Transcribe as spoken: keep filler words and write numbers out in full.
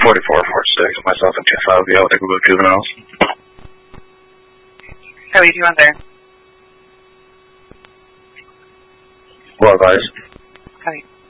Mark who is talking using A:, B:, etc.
A: forty-four forty-six, myself and two five V, with Equitable Juveniles.
B: How are you doing there?
A: Well advised.
B: Okay.